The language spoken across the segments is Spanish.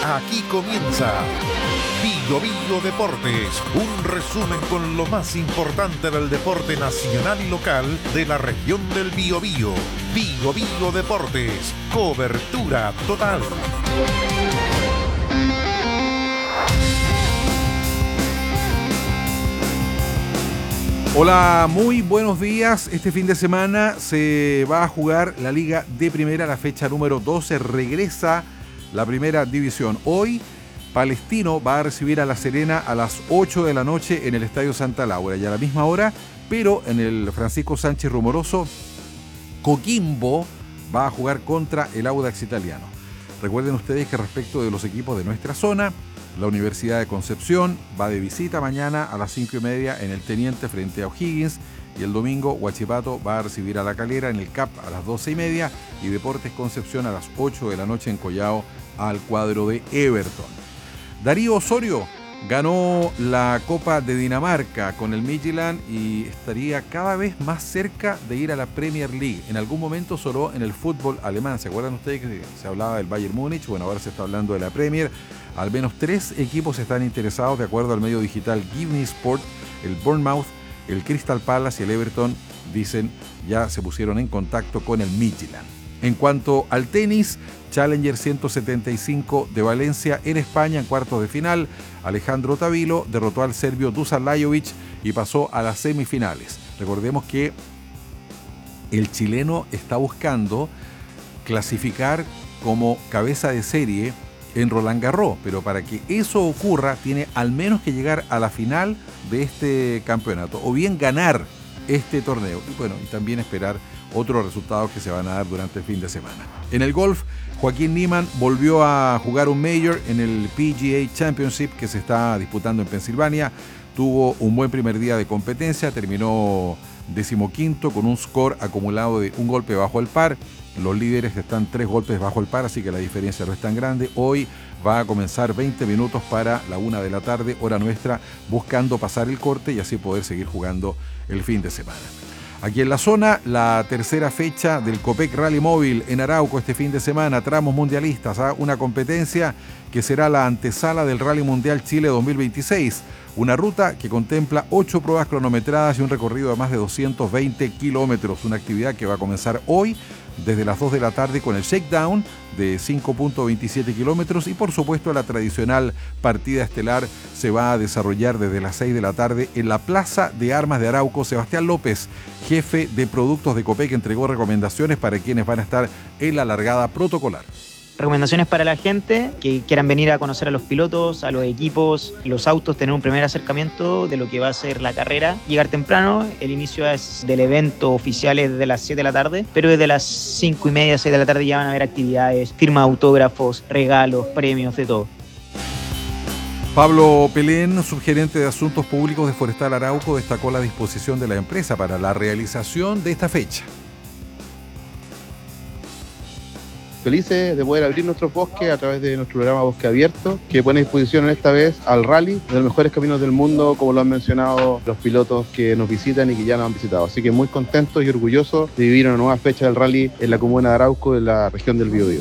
Aquí comienza Bio Bio Deportes, un resumen con lo más importante del deporte nacional y local de la región del Biobío. Bio Bio Deportes, cobertura total. Hola, muy buenos días. Este fin de semana se va a jugar la Liga de Primera, la fecha número 12. Regresa la Primera División. Hoy, Palestino va a recibir a La Serena a las 8 de la noche en el Estadio Santa Laura. Y a la misma hora, pero en el Francisco Sánchez Rumoroso, Coquimbo va a jugar contra el Audax Italiano. Recuerden ustedes que respecto de los equipos de nuestra zona, la Universidad de Concepción va de visita mañana a las 5:30 en el Teniente frente a O'Higgins, y el domingo Huachipato va a recibir a La Calera en el CAP a las 12:30 y Deportes Concepción a las 8 de la noche en Collao al cuadro de Everton. Darío Osorio ganó la Copa de Dinamarca con el Midtjylland y estaría cada vez más cerca de ir a la Premier League. En algún momento sonó en el fútbol alemán. ¿Se acuerdan ustedes que se hablaba del Bayern Múnich? Bueno, ahora se está hablando de la Premier. Al menos 3 equipos están interesados, de acuerdo al medio digital Givney Sport. El Bournemouth, el Crystal Palace y el Everton, dicen, ya se pusieron en contacto con el Midtjylland. En cuanto al tenis, Challenger 175 de Valencia en España, en cuartos de final, Alejandro Tavilo derrotó al serbio Dusan Lajovic y pasó a las semifinales. Recordemos que el chileno está buscando clasificar como cabeza de serie en Roland Garros, pero para que eso ocurra tiene al menos que llegar a la final de este campeonato o bien ganar este torneo y bueno, y también esperar otros resultados que se van a dar durante el fin de semana. En el golf, Joaquín Niemann volvió a jugar un Major en el PGA Championship que se está disputando en Pensilvania. Tuvo un buen primer día de competencia, terminó 15º con un score acumulado de un golpe bajo el par. Los líderes están 3 golpes bajo el par, así que la diferencia no es tan grande. Hoy va a comenzar 20 minutos para la 1 de la tarde, hora nuestra, buscando pasar el corte y así poder seguir jugando el fin de semana. Aquí en la zona, la tercera fecha del Copec Rally Móvil en Arauco este fin de semana, tramos mundialistas, una competencia que será la antesala del Rally Mundial Chile 2026. Una ruta que contempla 8 pruebas cronometradas y un recorrido de más de 220 kilómetros. Una actividad que va a comenzar hoy desde las 2 de la tarde con el shakedown de 5.27 kilómetros y por supuesto la tradicional partida estelar se va a desarrollar desde las 6 de la tarde en la Plaza de Armas de Arauco. Sebastián López, jefe de productos de Copec, entregó recomendaciones para quienes van a estar en la largada protocolar. Recomendaciones para la gente que quieran venir a conocer a los pilotos, a los equipos, los autos, tener un primer acercamiento de lo que va a ser la carrera. Llegar temprano, el inicio del evento oficial es desde las 7 de la tarde, pero desde las 5:30, 6 de la tarde ya van a haber actividades, firma de autógrafos, regalos, premios, de todo. Pablo Pelén, subgerente de Asuntos Públicos de Forestal Arauco, destacó la disposición de la empresa para la realización de esta fecha. Felices de poder abrir nuestros bosques a través de nuestro programa Bosque Abierto, que pone a disposición esta vez al rally de los mejores caminos del mundo, como lo han mencionado los pilotos que nos visitan y que ya nos han visitado. Así que muy contentos y orgullosos de vivir una nueva fecha del rally en la comuna de Arauco, en la región del Biobío.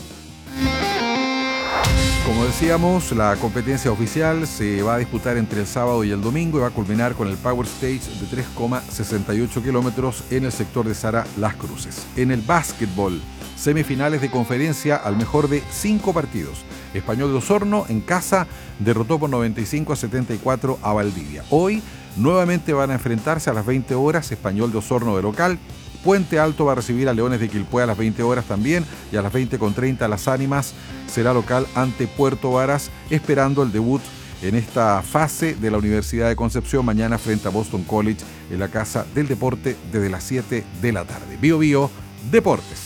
Como decíamos, la competencia oficial se va a disputar entre el sábado y el domingo y va a culminar con el Power Stage de 3,68 kilómetros en el sector de Zara Las Cruces. En el básquetbol, semifinales de conferencia al mejor de 5 partidos. Español de Osorno en casa derrotó por 95-74 a Valdivia. Hoy nuevamente van a enfrentarse a las 20 horas Español de Osorno de local. Puente Alto va a recibir a Leones de Quilpué a las 20 horas también y a las 20:30 Las Ánimas será local ante Puerto Varas, esperando el debut en esta fase de la Universidad de Concepción mañana frente a Boston College en la Casa del Deporte desde las 7 de la tarde. Bio Bio Deportes.